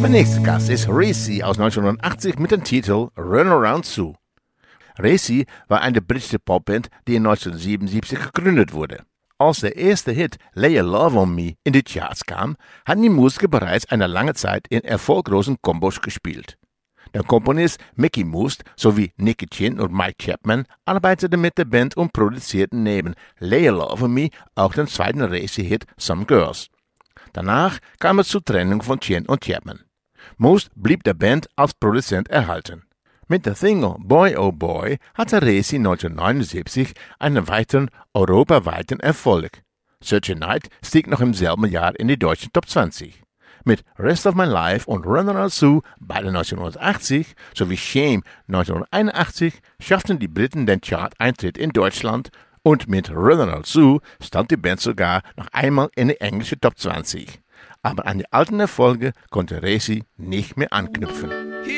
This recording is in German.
nächste Gast ist Racey aus 1980 mit dem Titel Run Around Sue. Racey war eine britische Popband, die in 1977 gegründet wurde. Als der erste Hit Lay Your Love on Me in die Charts kam, hatten die Musiker bereits eine lange Zeit in erfolglosen Kombos gespielt. Der Komponist Mickey Moose sowie Nicky Chinn und Mike Chapman arbeiteten mit der Band und produzierten neben Lay Your Love on Me auch den zweiten Racey-Hit Some Girls. Danach kam es zur Trennung von Chinn und Chapman. Moose blieb der Band als Produzent erhalten. Mit der Single Boy Oh Boy hatte Racey 1979 einen weiteren europaweiten Erfolg. Such a Night stieg noch im selben Jahr in die deutschen Top 20. Mit Rest of My Life und Run Around Sue, beide 1980, sowie Shame 1981 schafften die Briten den Chart-Eintritt in Deutschland und mit Run Around Sue stand die Band sogar noch einmal in die englische Top 20. Aber an die alten Erfolge konnte Racey nicht mehr anknüpfen.